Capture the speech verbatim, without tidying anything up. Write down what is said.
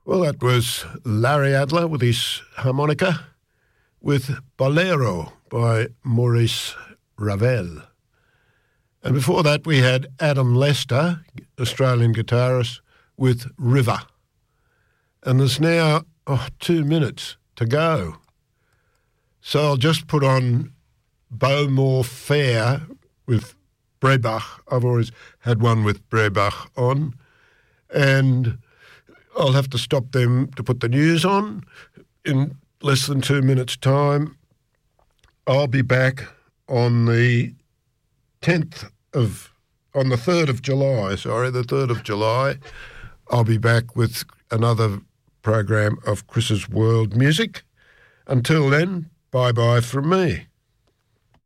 Well, that was Larry Adler with his harmonica with Bolero by Maurice Ravel. And before that we had Adam Lester, Australian guitarist, with River. And there's now oh, two minutes to go. So I'll just put on Bowmore Fair with Brebach. I've always had one with Brebach on. And I'll have to stop them to put the news on in less than two minutes' time. I'll be back on the tenth of, on the third of July, sorry, the third of July. I'll be back with another program of Chris's World Music. Until then, bye-bye from me.